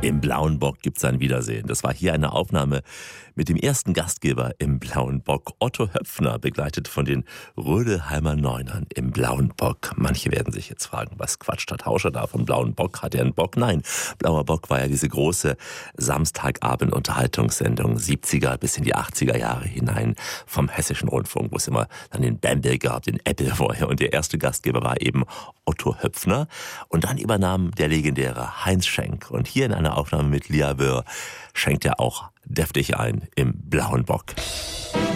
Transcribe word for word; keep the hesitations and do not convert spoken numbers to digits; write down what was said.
Im Blauen Bock gibt's ein Wiedersehen. Das war hier eine Aufnahme mit dem ersten Gastgeber im Blauen Bock, Otto Höpfner, begleitet von den Rödelheimer Neunern im Blauen Bock. Manche werden sich jetzt fragen, was quatscht der Tauscher da vom Blauen Bock? Hat er einen Bock? Nein, Blauer Bock war ja diese große Samstagabend-Unterhaltungssendung siebziger bis in die achtziger Jahre hinein vom Hessischen Rundfunk, wo es immer dann den Bamble gab, den Apple vorher. Und der erste Gastgeber war eben Otto Höpfner. Und dann übernahm der legendäre Heinz Schenk. Und hier in einer Aufnahme mit Lia Wöhr schenkt er auch deftig ein im Blauen Bock.